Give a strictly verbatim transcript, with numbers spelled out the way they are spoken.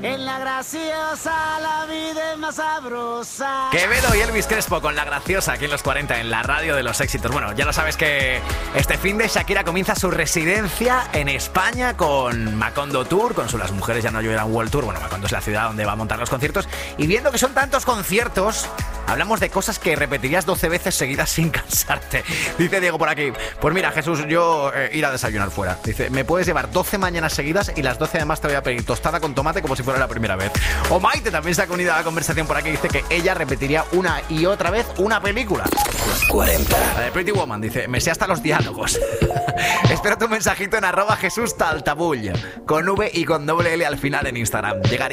En la graciosa la vida es más sabrosa. Quevedo y Elvis Crespo con La Graciosa aquí en los cuarenta, en la radio de los éxitos. Bueno, ya lo sabes que este fin de Shakira comienza su residencia en España con Macondo Tour, con su Las Mujeres Ya No Lloran World Tour. Bueno, Macondo es la ciudad donde va a montar los conciertos. Y viendo que son tantos conciertos, hablamos de cosas que repetirías doce veces seguidas sin cansarte. Dice Diego por aquí, pues mira, Jesús, yo eh, ir a desayunar fuera. Dice, me puedes llevar doce mañanas seguidas y las doce además te voy a pedir tostada con tomate como si fuera la primera vez. O Maite también se ha unido a la conversación por aquí. Dice que ella repetiría una y otra vez una película. Los cuarenta. La de Pretty Woman dice, me sé hasta los diálogos. Espero tu mensajito en arroba Jesús Taltabull, con V y con doble L al final en Instagram. Llegaré